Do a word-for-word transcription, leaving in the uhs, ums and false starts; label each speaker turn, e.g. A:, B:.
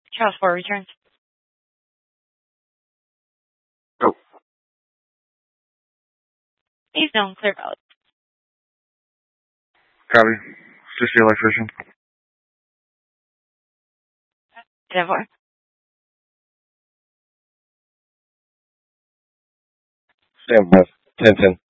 A: Charles four returns.
B: Go.
A: He's known clear valid.
B: Copy. sixty electrician.
A: ten four.
B: Stand by. ten ten.